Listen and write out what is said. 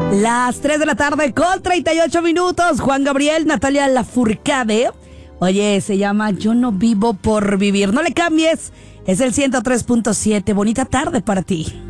Las 3 de la tarde con 38 minutos. Juan Gabriel, Natalia Lafourcade. Oye, se llama Yo no vivo por vivir. No le cambies. Es el 103.7. Bonita tarde para ti.